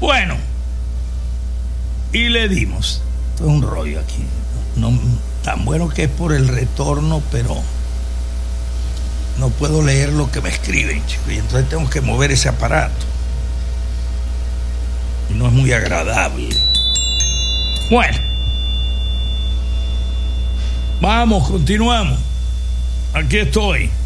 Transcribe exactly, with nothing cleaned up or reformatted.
Bueno, y le dimos. Esto es un rollo aquí. No, tan bueno que es por el retorno, pero no puedo leer lo que me escriben, chicos. Y entonces tengo que mover ese aparato. Y no es muy agradable. Bueno. Vamos, continuamos. Aquí estoy.